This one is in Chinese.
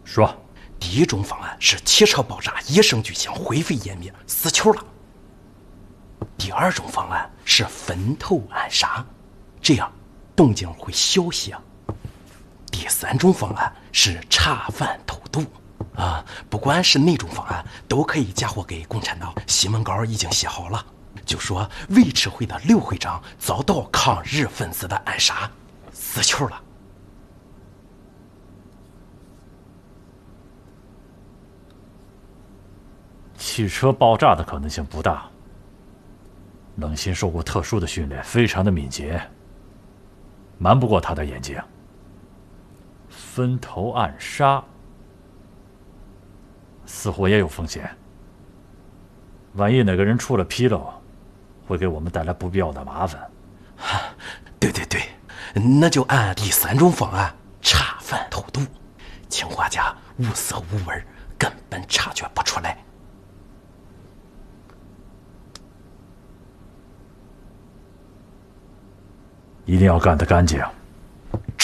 说， 第一种方案是汽车爆炸，一声巨响，灰飞烟灭，死球了。第二种方案是分头暗杀，这样动静会小些。第三种方案是茶饭偷渡。不管是哪种方案，都可以嫁祸给共产党。新闻稿已经写好了，就说尉迟会的刘会长遭到抗日分子的暗杀，死球了。 汽车爆炸的可能性不大。冷心受过特殊的训练，非常的敏捷，瞒不过他的眼睛。分头暗杀似乎也有风险，万一哪个人出了纰漏，会给我们带来不必要的麻烦。 对，那就按第三种方案，茶饭偷渡，青花家无色无味，根本察觉不出来。 一定要干得干净。